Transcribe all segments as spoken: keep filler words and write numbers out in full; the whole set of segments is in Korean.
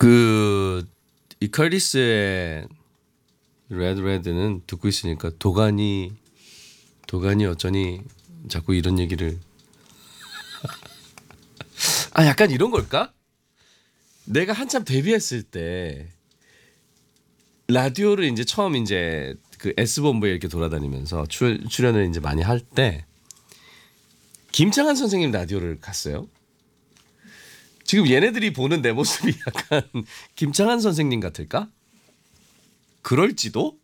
그 이카리스의 레드 레드는 듣고 있으니까 도가니 도가니 어쩌니 자꾸 이런 얘기를 아 약간 이런 걸까? 내가 한참 데뷔했을 때 라디오를 이제 처음 이제 그 S본부에 이렇게 돌아다니면서 출, 출연을 이제 많이 할 때 김창완 선생님 라디오를 갔어요. 지금 얘네들이 보는 내 모습이 약간 김창완 선생님 같을까? 그럴지도?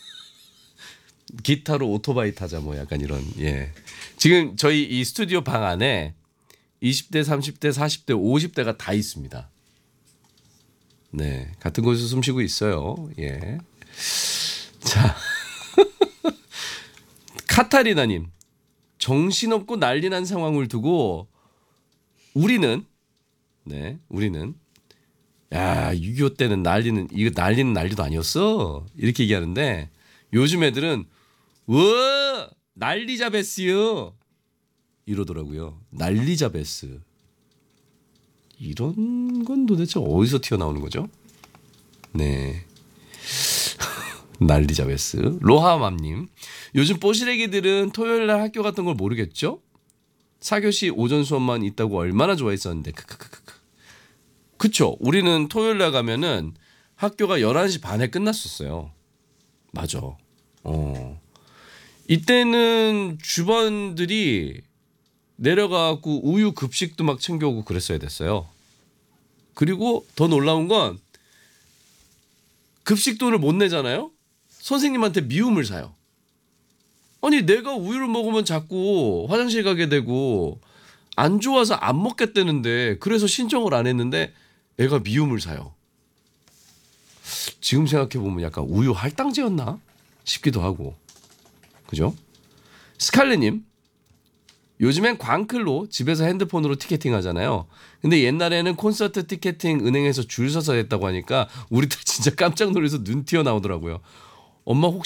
기타로 오토바이 타자 뭐 약간 이런 예. 지금 저희 이 스튜디오 방 안에 이십 대, 삼십 대, 사십 대, 오십 대가 다 있습니다. 네, 같은 곳에서 숨 쉬고 있어요. 예. 자, 카타리나님, 정신없고 난리난 상황을 두고 우리는 네, 우리는 야 육이오 때는 난리는 이거 난리는 난리도 아니었어 이렇게 얘기하는데 요즘 애들은 와 난리자베스요 이러더라고요. 난리자베스 이런 건 도대체 어디서 튀어나오는 거죠? 네. 난리자베스. 로하맘님. 요즘 뽀시래기들은 토요일날 학교 갔던 걸 모르겠죠? 사 교시 오전 수업만 있다고 얼마나 좋아했었는데. 크크크크. 그쵸. 우리는 토요일날 가면은 학교가 열한 시 반에 끝났었어요. 맞아. 어. 이때는 주반들이 내려가고 우유 급식도 막 챙겨오고 그랬어야 됐어요. 그리고 더 놀라운 건 급식 돈을 못 내잖아요. 선생님한테 미움을 사요. 아니 내가 우유를 먹으면 자꾸 화장실 가게 되고 안 좋아서 안 먹겠다는데 그래서 신청을 안 했는데 애가 미움을 사요. 지금 생각해보면 약간 우유 할당제였나 싶기도 하고. 그죠? 스칼렛님. 요즘엔 광클로 집에서 핸드폰으로 티켓팅 하잖아요. 근데 옛날에는 콘서트 티켓팅 은행에서 줄 서서 했다고 하니까 우리들 진짜 깜짝 놀라서 눈 튀어나오더라고요. 엄마 혹시